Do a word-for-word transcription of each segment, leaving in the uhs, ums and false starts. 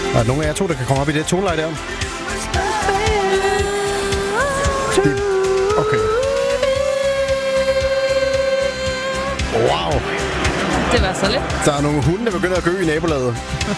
Der er nogle af jer to, der kan komme op i det toneleje der. Det... Okay. Wow. Det var så lidt. Der er nogle hunde, der begynder at gø i nabolaget.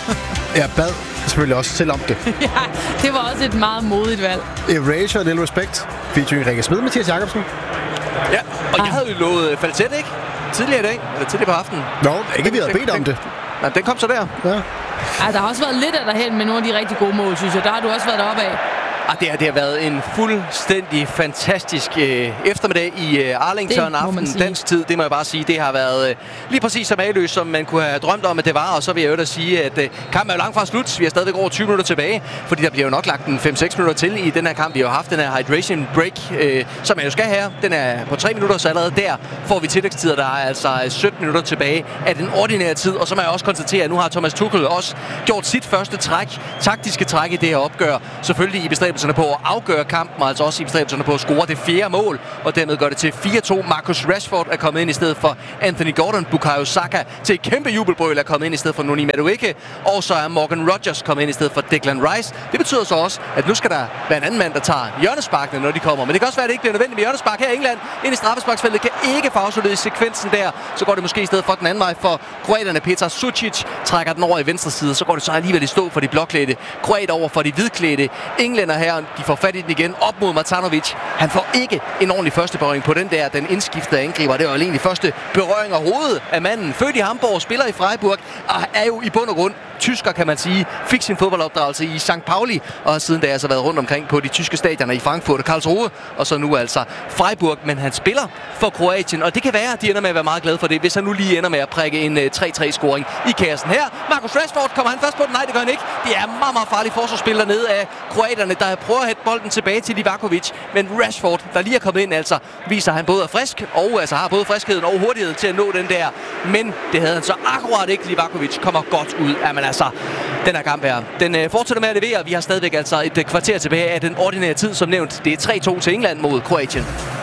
Jeg bad selvfølgelig også selv om det. Ja, det var også et meget modigt valg. Erasure og Little Respect. Featuring Rikke Smed, Mathias Jacobsen. Ja, og jeg havde jo lovet falset, ikke? Tidligere i dag, eller tidligere på aftenen. Nå, ikke vi havde bedt om det. Nej, den kom så der. Ja. Ej, der har også været lidt af derhen med nogle af de rigtig gode mål, synes jeg. Der har du også været deroppe af. Ah, det, har, det har været en fuldstændig fantastisk øh, eftermiddag i øh, Arlington aften, dansk tid. Det må jeg bare sige. Det har været øh, lige præcis så mageløst, som man kunne have drømt om, at det var. Og så vil jeg jo da sige, at øh, kampen er jo langt fra slut. Vi har stadigvæk over tyve minutter tilbage, fordi der bliver jo nok lagt en fem seks minutter til i den her kamp. Vi har jo haft den her hydration break, øh, som man jo skal have. Den er på tre minutter, så allerede der får vi tillægstider. Der er altså sytten minutter tilbage af den ordinære tid. Og så må jeg også konstatere, at nu har Thomas Tuchel også gjort sit første træk, taktiske træk i det her opgør. Selvfølgelig i bestræbelserne på at afgøre kampen, og altså også i bestræbelserne på at score det fjerde mål, og dermed gør det til fire to. Marcus Rashford er kommet ind i stedet for Anthony Gordon. Bukayo Saka til et kæmpe jubelbrøl er kommet ind i stedet for Noni Madueke, og så er Morgan Rogers kommet ind i stedet for Declan Rice. Det betyder så også, at nu skal der være en anden mand, der tager hjørnesparkene, når de kommer. Men det kan også være, at det ikke bliver nødvendigt med hjørnespark her i England. Ind i straffesparksfeltet kan ikke få afsluttet i sekvensen der. Så går det måske i stedet for den anden vej for kroaterne. Petar Sucic trækker den over i venstre side. Så går det så alligevel i stå for de blåklædte. Kroat over for de hvidklædte. Englænder her, de får fat i den igen op mod Matanovic. Han får ikke en ordentlig første berøring på den der, den indskiftede angriber. Det var jo egentlig første berøring af hovedet af manden. Født i Hamburg, spiller i Freiburg og er jo i bund og grund tysker, kan man sige. Fik sin fodboldopdragelse i Sankt Pauli, og har siden da altså været rundt omkring på de tyske stadioner i Frankfurt og Karlsruhe, og så nu altså Freiburg. Men han spiller for Kroatien, og det kan være, at de ender med at være meget glade for det, hvis han nu lige ender med at prikke en tre tre-scoring i kassen her. Marcus Rashford, kommer han først på den? Nej, det gør han ikke. Det er meget, meget farligt forsvarsspil dernede af kroaterne, der prøver at hætte bolden tilbage til Livakovic. Men Rashford, der lige er kommet ind, altså viser, at han både er frisk, og altså har både friskheden og hurtigheden til at nå den der. Men det havde han så akkurat ikke. Livakovic kommer godt ud. Jamen altså, den her kamp her, den øh, fortsætter med at levere. Vi har stadigvæk altså et øh, kvarter tilbage af den ordinære tid, som nævnt. Det er tre to til England mod Kroatien.